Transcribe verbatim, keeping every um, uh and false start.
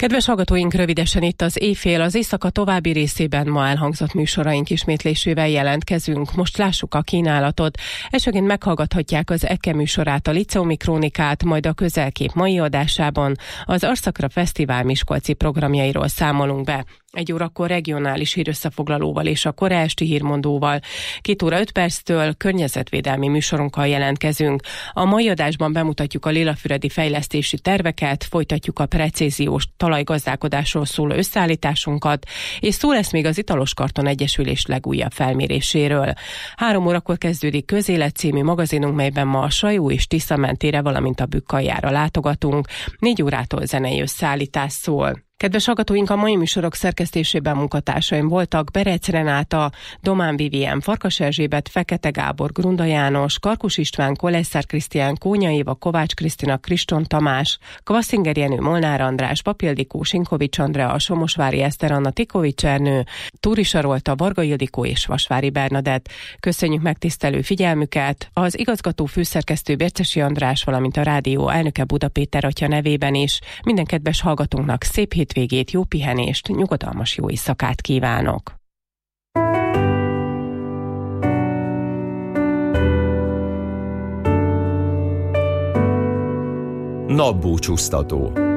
Kedves hallgatóink, rövidesen itt az éjfél, az éjszaka további részében ma elhangzott műsoraink ismétlésével jelentkezünk. Most lássuk a kínálatot. Elsőként meghallgathatják az e ká e műsorát, a Liceumi Krónikát, majd a Közelkép mai adásában az Arszakra Fesztivál miskolci programjairól számolunk be. Egy órakor regionális hírösszefoglalóval és a kora esti hírmondóval. Két óra öt perctől környezetvédelmi műsorunkkal jelentkezünk. A mai adásban bemutatjuk a lilafüredi fejlesztési terveket, folytatjuk a precíziós talajgazdálkodásról szóló összeállításunkat, és szó lesz még az Italos Karton Egyesülés legújabb felméréséről. Három órakor kezdődik Közélet című magazinunk, melyben ma a Sajó és Tisza mentére, valamint a Bükkaljára látogatunk. Négy órától zenei összeállítás szól. Kedves hallgatóink, a mai műsorok szerkesztésében munkatársaim voltak Berec Renáta, Domán Vivien, Farkas Erzsébet, Fekete Gábor, Grunda János, Karkus István, Koleszár Krisztián, Kónya Éva, Kovács Krisztina, Kriston Tamás, Kvasszinger Jenő, Molnár András, Papildikó, Sinkovics Andrea, Somosvári Eszter, Anna Tikovics Ernő, Túri Sarolta, Varga Ildikó és Vasvári Bernadett. Köszönjük megtisztelő figyelmüket! Az igazgató főszerkesztő Bércesi András, valamint a rádió elnöke Buda Péter atya nevében is minden kedves hallgatónknak szép hétvégét, jó pihenést, nyugodalmas jó éjszakát kívánok! Napbúcsúztató.